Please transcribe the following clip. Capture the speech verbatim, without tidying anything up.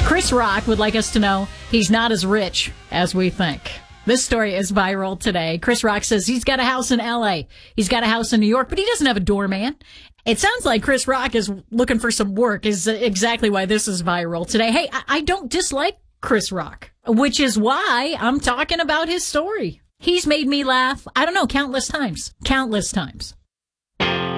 Chris Rock would like us to know he's not as rich as we think. This story is viral today. Chris Rock says he's got a house in L A. He's got a house in New York, but he doesn't have a doorman. It sounds like Chris Rock is looking for some work, is exactly why this is viral today. Hey, I, I don't dislike Chris Rock, which is why I'm talking about his story. He's made me laugh, I don't know, countless times. Countless times.